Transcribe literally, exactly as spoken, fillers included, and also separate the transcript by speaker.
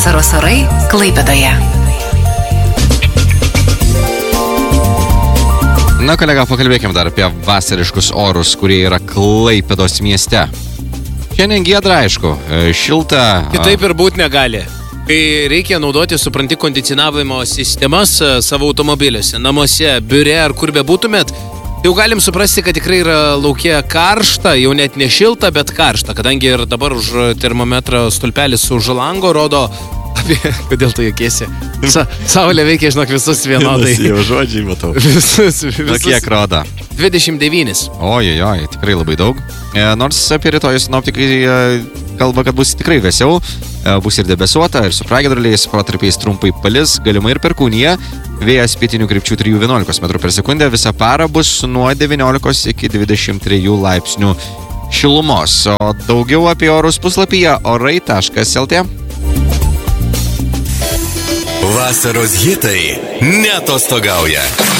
Speaker 1: Vasaros orai Klaipėdoje.
Speaker 2: Na, kolega, pakalbėkime dar apie vasariškus orus, kurie yra Klaipėdos mieste. Šiandien giedra, aišku, šilta.
Speaker 3: Kitaip ir būt negali. Kai reikia naudoti, supranti, kondicionavimo sistemas savo automobiliuose, namuose, biure ar kur be būtumėt, jau galim suprasti, kad tikrai yra laukia karšta, jau net ne šilta, bet karšta, kadangi ir dabar už termometro stulpelis už lango rodo apie... Kodėl tu juokiesi? Sa, saulė veikia, žinok, visus vienodai.
Speaker 2: Jau žodžiai matau.
Speaker 3: Visus, visus.
Speaker 2: Na, kiek rodo?
Speaker 3: dvidešimt devyni.
Speaker 2: Ojoj, oj, tikrai labai daug. E, nors apie rytoj sinoptikai e, kalba, kad bus tikrai vėsiau. E, bus ir debesuota, ir su pragiedruliais, protarpiais trumpai palis, galimai ir perkūnija. Vėjas pietinių krypčių trijų vienuolikos metrų per sekundę. Visą parą bus nuo devyniolikos iki dvidešimt trijų laipsnių šilumos. O daugiau apie orus puslapyje orai taškas lt.
Speaker 4: Vasaros hitai neatostogauja.